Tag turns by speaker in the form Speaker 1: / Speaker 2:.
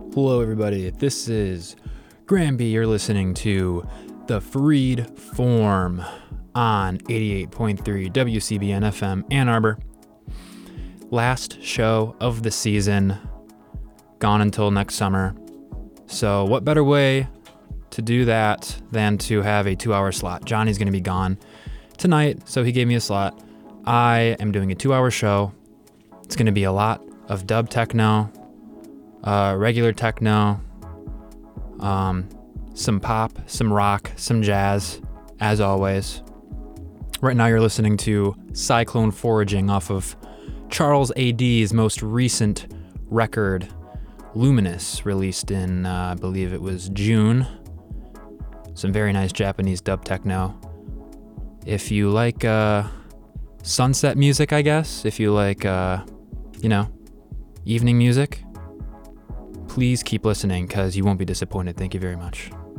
Speaker 1: Hello, everybody. This is Granby. You're listening to The Freed Form on 88.3 WCBN FM Ann Arbor. Last show of the season, gone until next summer. So what better way to do that than to have a 2-hour slot? Johnny's going to be gone tonight, so he gave me a slot. I am doing a 2-hour show. It's going to be a lot of dub techno, regular techno, some pop, some rock, some jazz, as always. Right now you're listening to Cyclone Foraging off of Charles A.D.'s most recent record, Luminous, released in, I believe it was June. Some very nice Japanese dub techno. If you like sunset music, I guess, if you like, evening music, please keep listening because you won't be disappointed. Thank you very much.